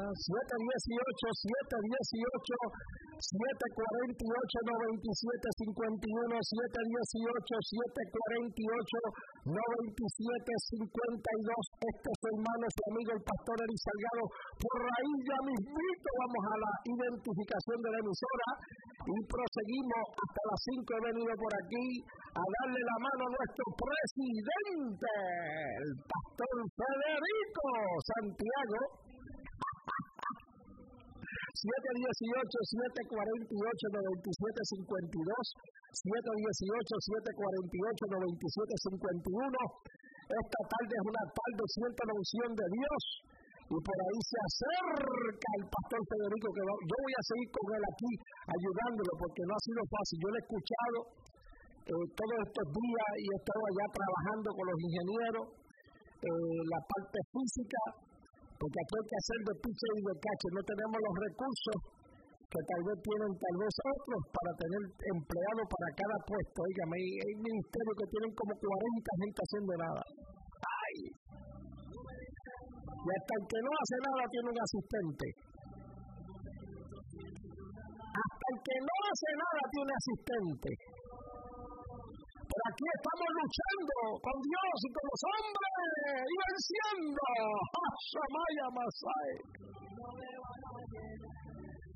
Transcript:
Este es su hermano, su amigo, el pastor Eri Salgado. Por ahí ya mismito vamos a la identificación de la emisora y proseguimos hasta las 5. He venido por aquí a darle la mano a nuestro presidente, el pastor Federico Santiago. 718-748-9752, 718-748-9751. Esta tarde es una tarde siento la unción de Dios y por ahí se acerca el pastor Federico, que yo voy a seguir con él aquí ayudándolo porque no ha sido fácil. Yo lo he escuchado todos estos días y he estado allá trabajando con los ingenieros, la parte física, porque aquí hay que hacer de pitcher y de catcher. No tenemos los recursos que tal vez tienen otros para tener empleados para cada puesto. Oigan, hay ministerios que tienen como 40 gente haciendo nada. ¡Ay! Y hasta el que no hace nada tiene un asistente. Hasta el que no hace nada tiene asistente. Pero aquí estamos luchando con Dios y con los hombres y venciendo. ¡Shamaya Masai!